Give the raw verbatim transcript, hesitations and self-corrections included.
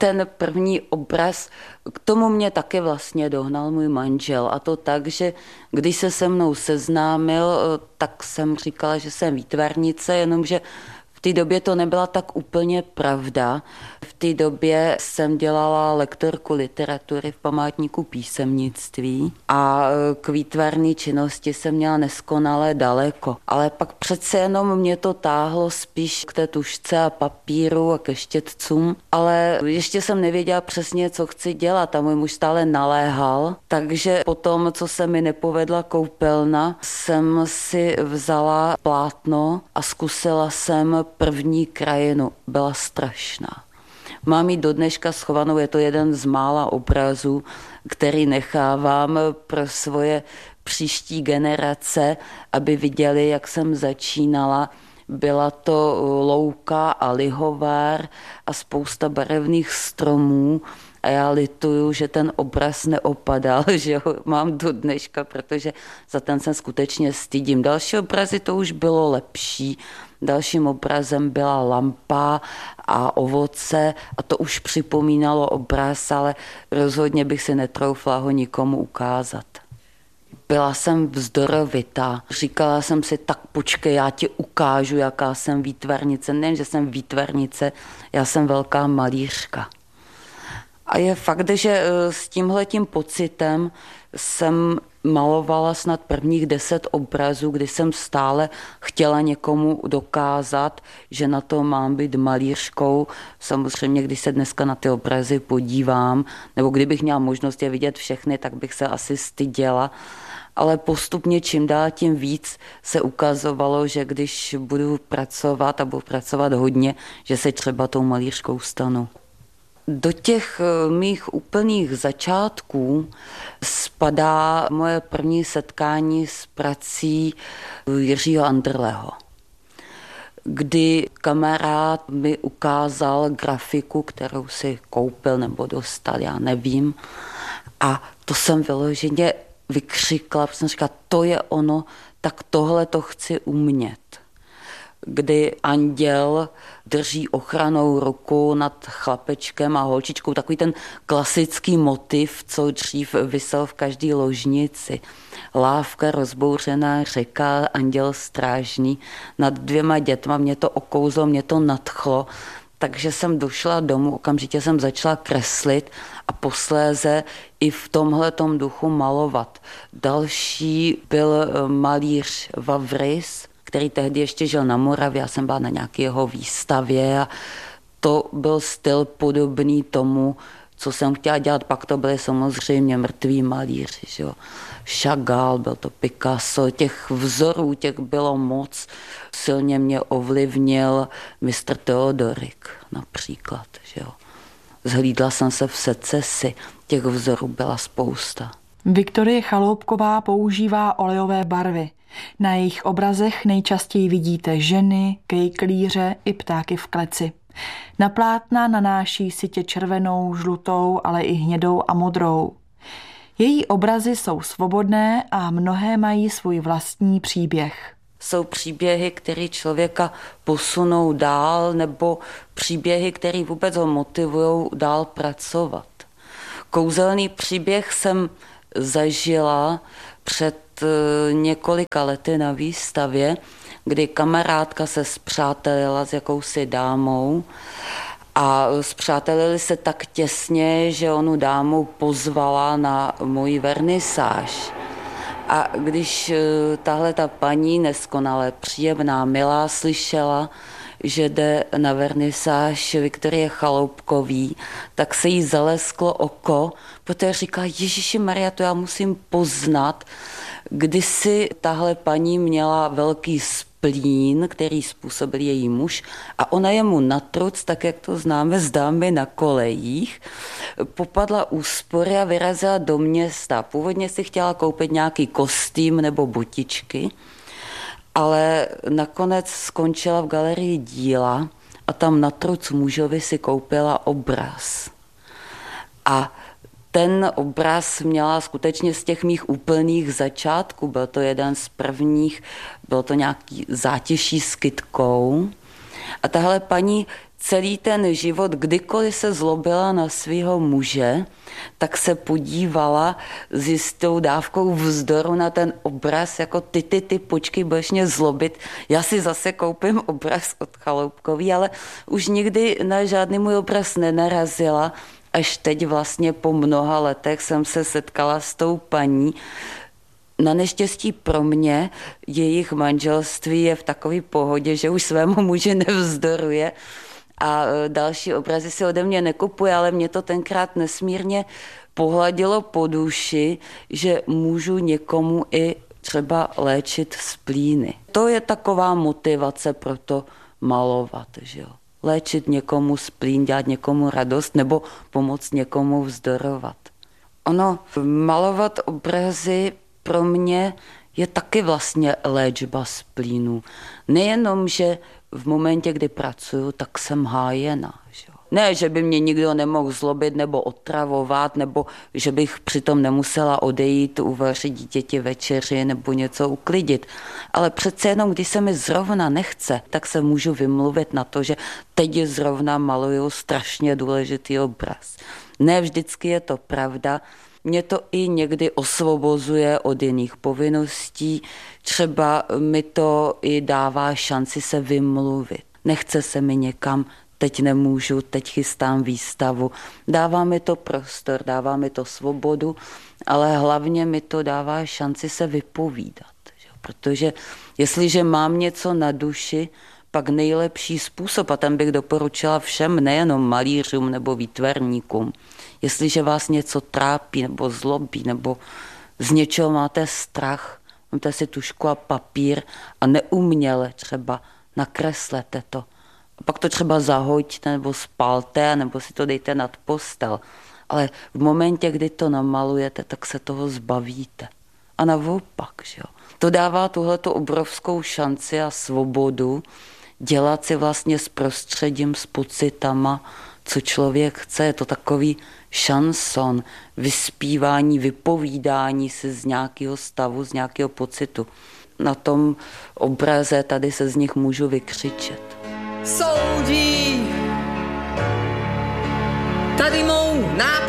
ten první obraz, k tomu mě taky vlastně dohnal můj manžel. A to tak, že když se se mnou seznámil, tak jsem říkala, že jsem výtvarnice, jenomže v té době to nebyla tak úplně pravda. V té době jsem dělala lektorku literatury v památníku písemnictví a k výtvarné činnosti jsem měla neskonale daleko. Ale pak přece jenom mě to táhlo spíš k té tužce a papíru a ke štětcům, ale ještě jsem nevěděla přesně, co chci dělat a můj muž stále naléhal, takže potom, co se mi nepovedla koupelna, jsem si vzala plátno a zkusila jsem první krajinu. Byla strašná. Mám ji do dneška schovanou, je to jeden z mála obrazů, který nechávám pro svoje příští generace, aby viděli, jak jsem začínala. Byla to louka a lihovár a spousta barevných stromů a já lituju, že ten obraz neopadal, že ho mám do dneška, protože za ten se skutečně stydím. Další obrazy to už bylo lepší. Dalším obrazem byla lampa a ovoce a to už připomínalo obraz, ale rozhodně bych si netroufla ho nikomu ukázat. Byla jsem vzdorovitá. Říkala jsem si, tak počkej, já ti ukážu, jaká jsem výtvarnice. Nejen, že jsem výtvarnice, já jsem velká malířka. A je fakt, že s tímhletím pocitem jsem malovala snad prvních deset obrazů, kdy jsem stále chtěla někomu dokázat, že na to mám být malířkou. Samozřejmě, když se dneska na ty obrazy podívám, nebo kdybych měla možnost je vidět všechny, tak bych se asi styděla. Ale postupně čím dál tím víc se ukazovalo, že když budu pracovat a budu pracovat hodně, že se třeba tou malířkou stanu. Do těch mých úplných začátků spadá moje první setkání s prací Jiřího Anderleho, kdy kamarád mi ukázal grafiku, kterou si koupil nebo dostal, já nevím. A to jsem vyloženě vykřikla, protože jsem říkala, to je ono, tak tohle to chci umět. Kdy anděl drží ochranou ruku nad chlapečkem a holčičkou. Takový ten klasický motiv, co dřív visel v každé ložnici. Lávka, rozbouřená řeka, anděl strážný. Nad dvěma dětma mě to okouzlo, mě to nadchlo. Takže jsem došla domů, okamžitě jsem začala kreslit a posléze i v tomhletom duchu malovat. Další byl malíř Vavris, který tehdy ještě žil na Moravě, já jsem byla na nějaké jeho výstavě a to byl styl podobný tomu, co jsem chtěla dělat. Pak to byly samozřejmě mrtví malíři, že jo. Chagall, byl to Picasso, těch vzorů, těch bylo moc. Silně mě ovlivnil mistr Teodorik například, že jo. Zhlídla jsem se v secesi, těch vzorů byla spousta. Viktorie Chaloupková používá olejové barvy. Na jejich obrazech nejčastěji vidíte ženy, kejklíře i ptáky v kleci. Na plátna nanáší sytě červenou, žlutou, ale i hnědou a modrou. Její obrazy jsou svobodné a mnohé mají svůj vlastní příběh. Jsou příběhy, které člověka posunou dál, nebo příběhy, které vůbec ho motivují dál pracovat. Kouzelný příběh jsem zažila před několika lety na výstavě, kdy kamarádka se spřátelila s jakousi dámou a spřátelili se tak těsně, že onu dámu pozvala na moji vernisáž. A když tahle ta paní, neskonale příjemná, milá, slyšela, že jde na vernisáž Viktorie Chaloupkový, tak se jí zalesklo oko, protože říká, Ježiši Maria, to já musím poznat. Kdysi tahle paní měla velký splín, který způsobil její muž a ona jemu na truc, tak jak to známe z Dámy na kolejích, popadla úspory a vyrazila do města. Původně si chtěla koupit nějaký kostým nebo botičky, ale nakonec skončila v galerii díla a tam na truc mužovi si koupila obraz. A ten obraz měla skutečně z těch mých úplných začátků, byl to jeden z prvních, byl to nějaký zátěší s kytkou. A tahle paní celý ten život, kdykoliv se zlobila na svého muže, tak se podívala s jistou dávkou vzdoru na ten obraz, jako ty, ty, ty, počkej, budeš mě zlobit. Já si zase koupím obraz od Chaloupkový, ale už nikdy na žádný můj obraz nenarazila. Až teď vlastně po mnoha letech jsem se setkala s tou paní. Na neštěstí pro mě jejich manželství je v takové pohodě, že už svému muži nevzdoruje a další obrazy si ode mě nekupuje, ale mě to tenkrát nesmírně pohladilo po duši, že můžu někomu i třeba léčit splíny. To je taková motivace pro to malovat, že jo. Léčit někomu splín, dělat někomu radost nebo pomoct někomu vzdorovat. Ono, malovat obrazy pro mě je taky vlastně léčba splínů. Nejenom, že v momentě, kdy pracuju, tak jsem hájena. Že? Ne, že by mě nikdo nemohl zlobit nebo otravovat, nebo že bych přitom nemusela odejít, uvařit dítěti večeři nebo něco uklidit. Ale přece jenom, když se mi zrovna nechce, tak se můžu vymluvit na to, že teď zrovna maluju strašně důležitý obraz. Ne vždycky je to pravda. Mě to i někdy osvobozuje od jiných povinností, třeba mi to i dává šanci se vymluvit. Nechce se mi někam, teď nemůžu, teď chystám výstavu. Dává mi to prostor, dává mi to svobodu, ale hlavně mi to dává šanci se vypovídat. Že? Protože jestliže mám něco na duši, pak nejlepší způsob, a ten bych doporučila všem, nejenom malířům nebo výtvarníkům, jestliže vás něco trápí nebo zlobí, nebo z něčeho máte strach, máte si tužku a papír a neuměle třeba nakreslete to. A pak to třeba zahoďte nebo spalte, nebo si to dejte nad postel. Ale v momentě, kdy to namalujete, tak se toho zbavíte. A naopak, že jo. To dává tuhletu obrovskou šanci a svobodu dělat si vlastně s prostředím, s pocitama, co člověk chce. Je to takový šanson, vyspívání, vypovídání si z nějakého stavu, z nějakého pocitu. Na tom obraze tady se z nich můžu vykřičet. Soudí tady mou náplň.